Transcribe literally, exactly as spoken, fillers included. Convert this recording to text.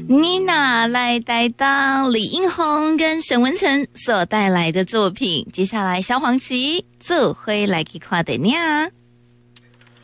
妮娜来担当李英宏跟沈文成所带来的作品，接下来萧煌奇做回来去看电影。